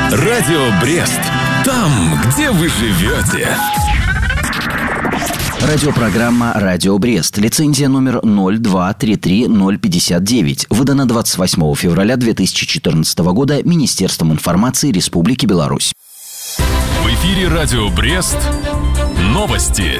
Радио Брест. Там, где вы живете. Радиопрограмма «Радио Брест». Лицензия номер 0233059. Выдана 28 февраля 2014 года Министерством информации Республики Беларусь. В эфире «Радио Брест». Новости.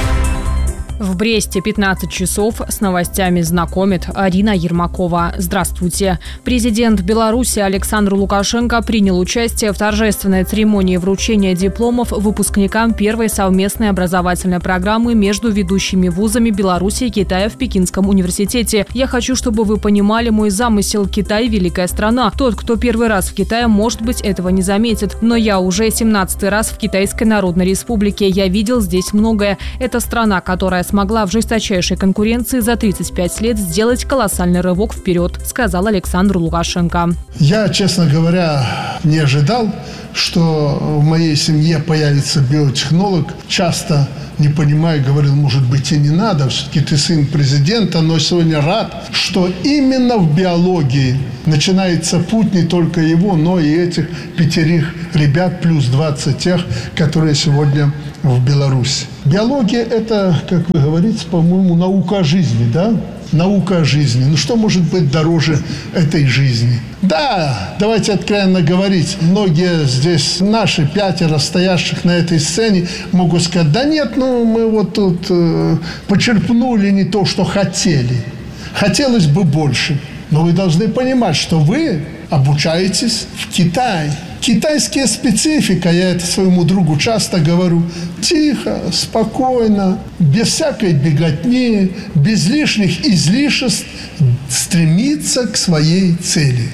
В Бресте 15 часов. С новостями знакомит Арина Ермакова. Здравствуйте. Президент Беларуси Александр Лукашенко принял участие в торжественной церемонии вручения дипломов выпускникам первой совместной образовательной программы между ведущими вузами Беларуси и Китая в Пекинском университете. Я хочу, чтобы вы понимали мой замысел. Китай – великая страна. Тот, кто первый раз в Китае, может быть, этого не заметит. Но я уже 17-й раз в Китайской Народной Республике. Я видел здесь многое. Это страна, которая смогла в жесточайшей конкуренции за 35 лет сделать колоссальный рывок вперед, сказал Александр Лукашенко. Я, честно говоря, не ожидал, что в моей семье появится биотехнолог. Часто не понимаю, говорил, может быть, и не надо, все-таки ты сын президента, но сегодня рад, что именно в биологии начинается путь не только его, но и этих 5 ребят, плюс 20 тех, которые сегодня в Беларуси. Биология – это, как вы говорите, по-моему, наука о жизни, да? Наука о жизни. Ну, что может быть дороже этой жизни? Да, давайте откровенно говорить. Многие здесь, наши 5 стоящих на этой сцене, могут сказать, да нет, ну, мы вот тут почерпнули не то, что хотели. Хотелось бы больше. Но вы должны понимать, что вы обучаетесь в Китае. Китайская специфика, я это своему другу часто говорю, тихо, спокойно, без всякой беготни, без лишних излишеств стремиться к своей цели.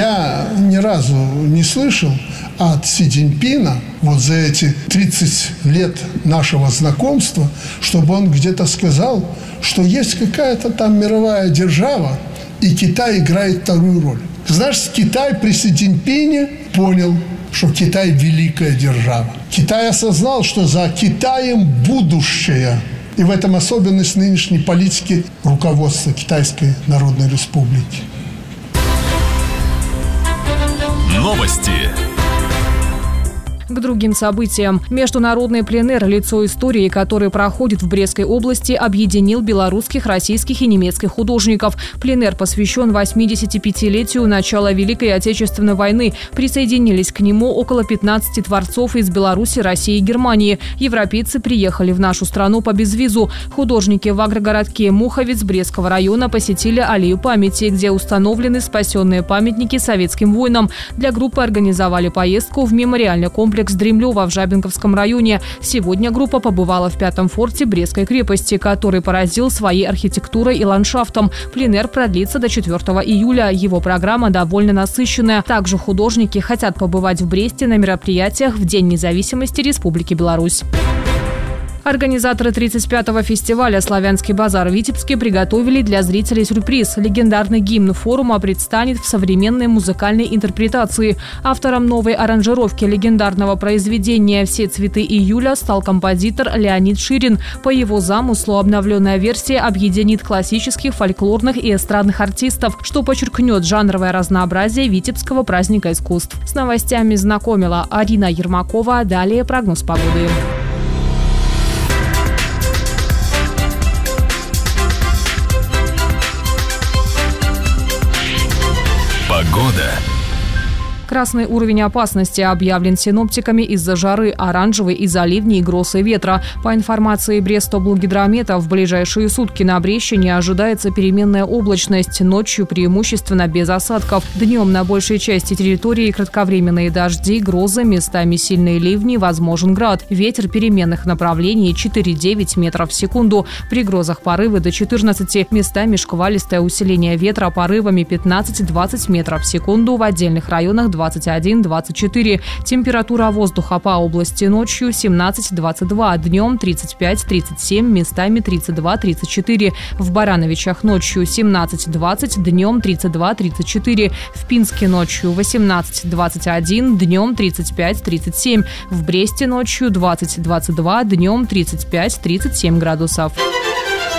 Я ни разу не слышал от Си Цзиньпина вот за эти 30 лет нашего знакомства, чтобы он где-то сказал, что есть какая-то там мировая держава, и Китай играет вторую роль. Знаешь, Китай при Си Цзиньпине понял, что Китай – великая держава. Китай осознал, что за Китаем будущее. И в этом особенность нынешней политики руководства Китайской Народной Республики. Новости. К другим событиям. Международный пленэр «Лицо истории», который проходит в Брестской области, объединил белорусских, российских и немецких художников. Пленэр посвящен 85-летию начала Великой Отечественной войны. Присоединились к нему около 15 творцов из Беларуси, России и Германии. Европейцы приехали в нашу страну по безвизу. Художники в агрогородке Муховец Брестского района посетили аллею памяти, где установлены спасенные памятники советским воинам. Для группы организовали поездку в мемориальный комплекс Дремлева в Жабинковском районе. Сегодня группа побывала в 5-м форте Брестской крепости, который поразил своей архитектурой и ландшафтом. Пленэр продлится до 4 июля. Его программа довольно насыщенная. Также художники хотят побывать в Бресте на мероприятиях в День независимости Республики Беларусь. Организаторы 35-го фестиваля «Славянский базар» в Витебске приготовили для зрителей сюрприз. Легендарный гимн форума предстанет в современной музыкальной интерпретации. Автором новой аранжировки легендарного произведения «Все цветы июля» стал композитор Леонид Ширин. По его замыслу обновленная версия объединит классических, фольклорных и эстрадных артистов, что подчеркнет жанровое разнообразие Витебского праздника искусств. С новостями знакомила Арина Ермакова. Далее прогноз погоды. Погода. Красный уровень опасности объявлен синоптиками из-за жары, оранжевый из-за ливней и гроз и ветра. По информации Брестоблгидромета, в ближайшие сутки на Брещине ожидается переменная облачность, ночью преимущественно без осадков. Днем на большей части территории кратковременные дожди, грозы, местами сильные ливни, возможен град. Ветер переменных направлений 4-9 метров в секунду. При грозах порывы до 14, местами шквалистое усиление ветра порывами 15-20 метров в секунду, в отдельных районах 21-24. Температура воздуха по области ночью 17-22, днем 35-37, местами 32-34. В Барановичах ночью 17-20, днем 32-34. В Пинске ночью 18-21, днем 35-37. В Бресте ночью 20-22, днем 35-37 градусов.